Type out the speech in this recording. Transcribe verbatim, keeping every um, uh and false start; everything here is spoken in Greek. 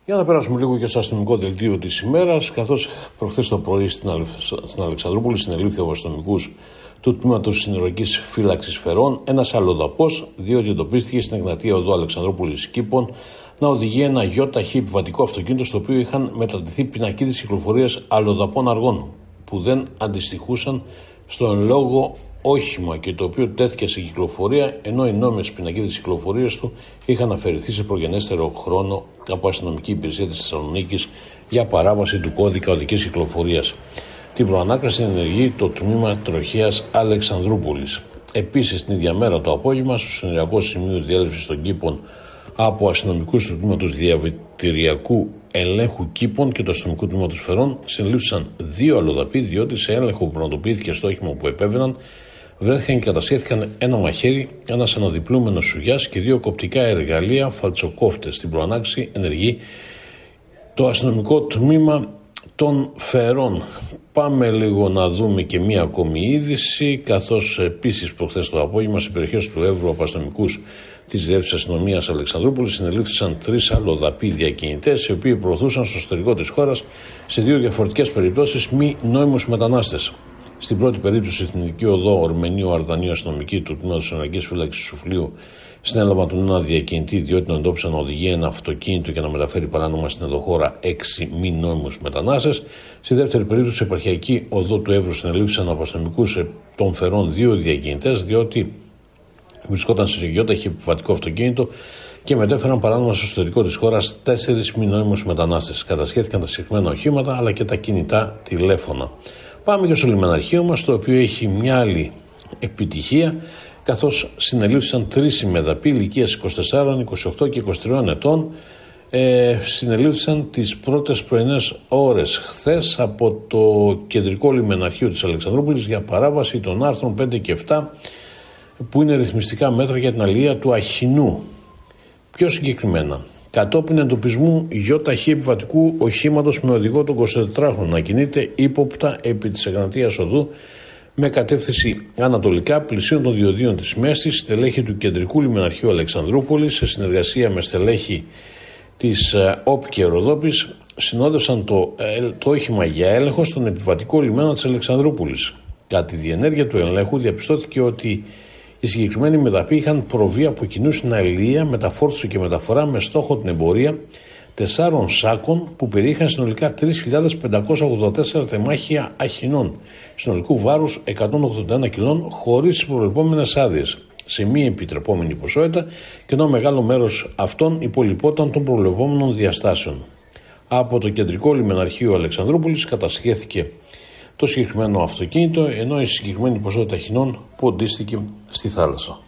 Για να περάσουμε λίγο και στο αστυνομικό δελτίο της ημέρας, καθώς προχθές το πρωί στην, Αλε... στην Αλεξανδρούπολη συνελήφθη από αστυνομικούς του τμήματος συνοριακής φύλαξης Φερών ένας αλλοδαπός, διότι εντοπίστηκε στην Εγνατία οδό Αλεξανδρούπολης Κήπων να οδηγεί ένα ΙΧ επιβατικό αυτοκίνητο στο οποίο είχαν μετατεθεί πινακίδες κυκλοφορίας αλλοδαπών αργών που δεν αντιστοιχούσαν στο εν λόγω όχημα και το οποίο τέθηκε σε κυκλοφορία, ενώ οι νόμιμες πινακίδες κυκλοφορίας του είχαν αφαιρεθεί σε προγενέστερο χρόνο από αστυνομική υπηρεσία της Θεσσαλονίκης για παράβαση του κώδικα οδικής κυκλοφορίας. Την προανάκριση ενεργεί το τμήμα τροχέας Αλεξανδρούπολης. Επίσης, την ίδια μέρα το απόγευμα, στο συνοριακό σημείο διέλευσης των Κήπων από αστυνομικούς του τμήματος διαβατηριακού ελέγχου Κήπων και του αστυνομικού τμήματος Φερών, συνελήφθησαν δύο αλλοδαποί, διότι σε έλεγχο που πραγματοποιήθηκε στο όχημα που επέβαιναν, βρέθηκαν και κατασχέθηκαν ένα μαχαίρι, ένας αναδιπλούμενος σουγιάς και δύο κοπτικά εργαλεία φαλτσοκόφτες. Στην προανάξη ενεργεί το αστυνομικό τμήμα των Φερών. Πάμε λίγο να δούμε και μία ακόμη είδηση, καθώς επίσης προχθές το απόγευμα σε περιοχές του Εύρου από αστυνομικούς της Διεύθυνσης Αστυνομίας Αλεξανδρούπολης συνελήφθησαν τρεις αλλοδαποί διακινητές, οι οποίοι προωθούσαν στο εσωτερικό της χώρας σε δύο διαφορετικές περιπτώσεις μη νόμιμους μετανάστες. Στην πρώτη περίπτωση, στην Εθνική Οδό Ορμενίου Αρδανίου αστυνομική του τμήματος συνοριακής φύλαξης Σουφλίου συνέλαβαν τον ένα διακινητή, διότι τον εντόπισαν να οδηγεί ένα αυτοκίνητο και να μεταφέρει παράνομα στην ενδοχώρα έξι μη νόμιμους μετανάστες. Στη δεύτερη περίπτωση, στην επαρχιακή οδό του Εύρου συνελήφθησαν από αστυνομικούς των Φερών δύο διακινητές, διότι βρισκόταν σε ΙΧ επιβατικό αυτοκίνητο και μετέφεραν παράνομα στο εσωτερικό της χώρας τέσσερις μη νόμιμους μετανάστες. Κατασχέθηκαν τα συγκεκριμένα οχήματα αλλά και τα κινητά τηλέφωνα. Πάμε και στο λιμεναρχείο μας, το οποίο έχει μια άλλη επιτυχία, καθώς συνελήφθησαν τρεις ημεδαποί ηλικίας είκοσι τεσσάρων, είκοσι οκτώ και είκοσι τριών ετών. Ε, συνελήφθησαν τις πρώτες πρωινές ώρες χθες από το κεντρικό λιμεναρχείο της Αλεξανδρούπολης για παράβαση των άρθρων πέντε και επτά, που είναι ρυθμιστικά μέτρα για την αλληλεία του αχινού. Πιο συγκεκριμένα, κατόπιν εντοπισμού ΙΧ επιβατικού οχήματος με οδηγό τον εικοσιτετράχρονο να κινείται ύποπτα επί της Εγνατίας οδού με κατεύθυνση ανατολικά, πλησίων των διοδίων της Μέστης, στελέχη του Κεντρικού Λιμεναρχείου Αλεξανδρούπολης σε συνεργασία με στελέχη της ΟΠ και Ροδόπης συνόδευσαν το, το όχημα για έλεγχο στον επιβατικό λιμένα της Αλεξανδρούπολης. Κατά τη διενέργεια του ελέγχου διαπιστώθηκε ότι οι συγκεκριμένοι μεταποί είχαν προβεί από κοινού στην αλληλεία, μεταφόρτωση και μεταφορά με στόχο την εμπορία τεσσάρων σάκων που περιείχαν συνολικά τρεις χιλιάδες πεντακόσια ογδόντα τέσσερα τεμάχια αχινών, συνολικού βάρους εκατόν ογδόντα ένα κιλών, χωρίς τις προβλεπόμενες άδειες, σε μη επιτρεπόμενη ποσότητα, και ενώ μεγάλο μέρος αυτών υπολοιπόταν των προβλεπόμενων διαστάσεων. Από το Κεντρικό Λιμεναρχείο Αλεξανδρούπολης κατασχέθηκε το συγκεκριμένο αυτοκίνητο, ενώ η συγκεκριμένη ποσότητα αχινών ποντίστηκε στη θάλασσα.